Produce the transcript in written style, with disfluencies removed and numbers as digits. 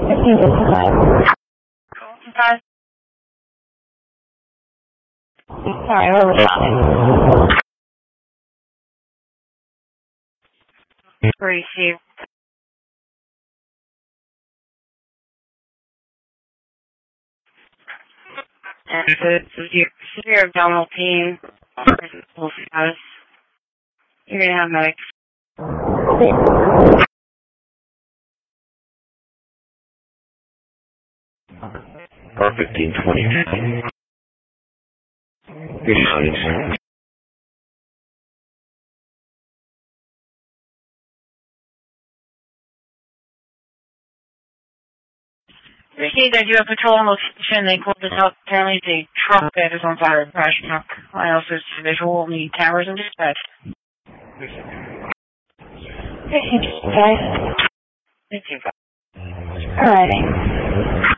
Okay. Sorry, what was that? Receive. And severe abdominal pain, status. You're gonna have medics. Perfect 1520. Good morning. Received, I do a patrol on location. They called this out. Apparently, it's a truck that is on fire, a crash truck. I also see visual, need cameras and dispatch. Guys. Thank you. Alrighty.